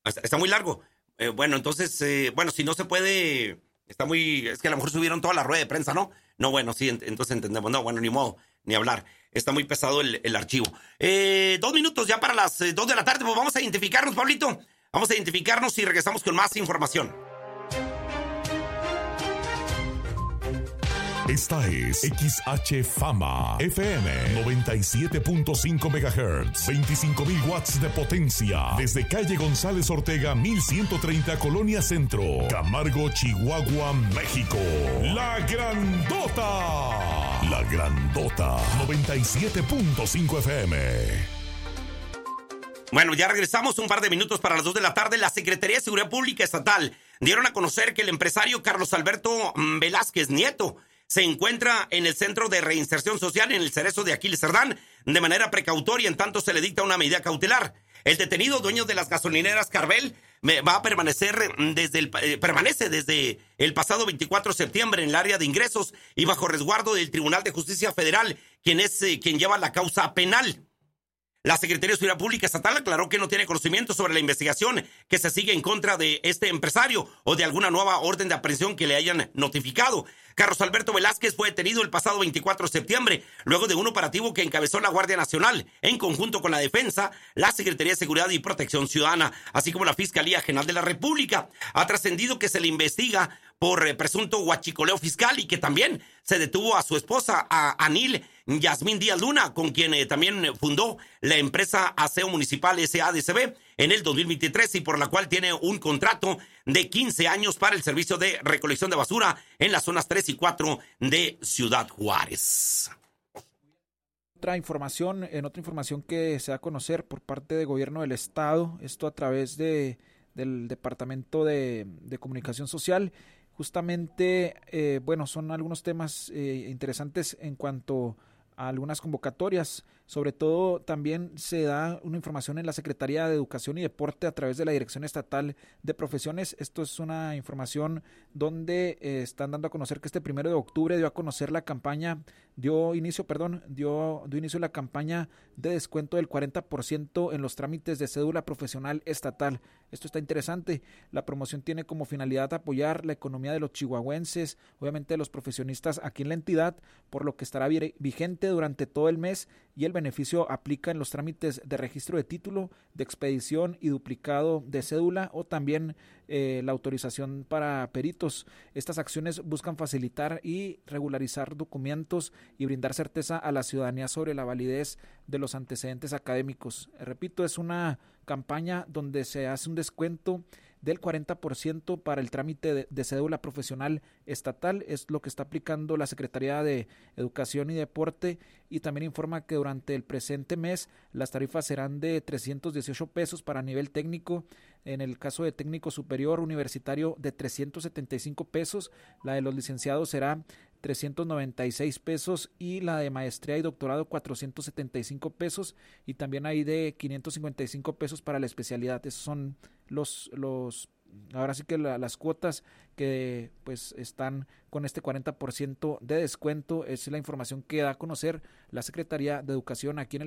Está muy largo. Bueno, entonces, bueno, si no se puede, es que a lo mejor subieron toda la rueda de prensa, ¿no? No, bueno, sí, entonces entendemos. No, bueno, ni modo, ni hablar. Está muy pesado el archivo. 2 minutos ya para las 2 de la tarde, pues vamos a identificarnos, Pablito. Vamos a identificarnos y regresamos con más información. Esta es XH Fama FM 97.5 MHz, 25,000 watts de potencia, desde calle González Ortega 1130 Colonia Centro, Camargo, Chihuahua, México. La Grandota 97.5 FM. Bueno, ya regresamos, un par de minutos para las 2 de la tarde. La Secretaría de Seguridad Pública Estatal dieron a conocer que el empresario Carlos Alberto Velázquez Nieto se encuentra en el Centro de Reinserción Social en el Cerezo de Aquiles Cerdán de manera precautoria, en tanto se le dicta una medida cautelar. El detenido, dueño de las gasolineras Carvel, va a permanece desde el pasado 24 de septiembre en el área de ingresos y bajo resguardo del Tribunal de Justicia Federal, quien lleva la causa penal. La Secretaría de Seguridad Pública Estatal aclaró que no tiene conocimiento sobre la investigación que se sigue en contra de este empresario o de alguna nueva orden de aprehensión que le hayan notificado. Carlos Alberto Velázquez fue detenido el pasado 24 de septiembre, luego de un operativo que encabezó la Guardia Nacional, en conjunto con la Defensa, la Secretaría de Seguridad y Protección Ciudadana, así como la Fiscalía General de la República. Ha trascendido que se le investiga por presunto huachicoleo fiscal y que también se detuvo a su esposa, a Anil Yasmín Díaz Luna, con quien también fundó la empresa Aseo Municipal SADCB en el 2023 y por la cual tiene un contrato de 15 años para el servicio de recolección de basura en las zonas 3 y 4 de Ciudad Juárez. Otra información que se da a conocer por parte del gobierno del estado, esto a través del Departamento de Comunicación Social. Justamente, son algunos temas interesantes en cuanto a algunas convocatorias. Sobre todo también se da una información en la Secretaría de Educación y Deporte a través de la Dirección Estatal de Profesiones. Esto es una información donde están dando a conocer que este 1 de octubre dio inicio la campaña de descuento del 40% en los trámites de cédula profesional estatal. Esto está interesante. La promoción tiene como finalidad apoyar la economía de los chihuahuenses, obviamente de los profesionistas aquí en la entidad, por lo que estará vigente durante todo el mes y el beneficio aplica en los trámites de registro de título, de expedición y duplicado de cédula o también la autorización para peritos. Estas acciones buscan facilitar y regularizar documentos y brindar certeza a la ciudadanía sobre la validez de los antecedentes académicos. Repito, es una campaña donde se hace un descuento del 40% para el trámite de cédula profesional estatal. Es lo que está aplicando la Secretaría de Educación y Deporte, y también informa que durante el presente mes las tarifas serán de 318 pesos para nivel técnico, en el caso de técnico superior universitario de 375 pesos, la de los licenciados será 396 pesos y la de maestría y doctorado 475 pesos y también hay de 555 pesos para la especialidad. Esos son ahora sí que las cuotas que pues están con este 40% de descuento. Es la información que da a conocer la Secretaría de Educación aquí en el